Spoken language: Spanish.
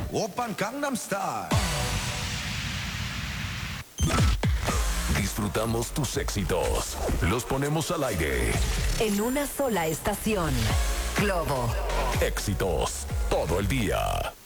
Oppan Gangnam Style. Disfrutamos tus éxitos. Los ponemos al aire. En una sola estación. Globo. Éxitos todo el día.